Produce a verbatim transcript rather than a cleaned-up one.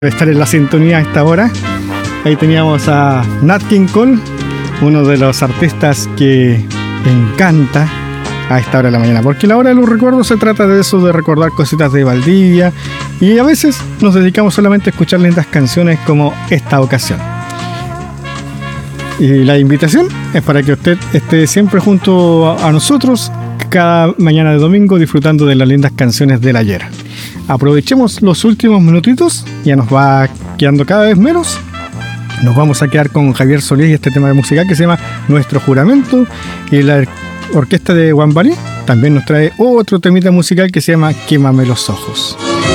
Estar en la sintonía a esta hora. Ahí teníamos a Nat King Cole, uno de los artistas que encanta a esta hora de la mañana, porque la hora de los recuerdos se trata de eso, de recordar cositas de Valdivia, y a veces nos dedicamos solamente a escuchar lindas canciones como esta ocasión. Y la invitación es para que usted esté siempre junto a nosotros cada mañana de domingo disfrutando de las lindas canciones del ayer. Aprovechemos los últimos minutitos, ya nos va quedando cada vez menos. Nos vamos a quedar con Javier Solís y este tema musical que se llama Nuestro Juramento, y la orquesta de Guambalí también nos trae otro temita musical que se llama Quémame los ojos.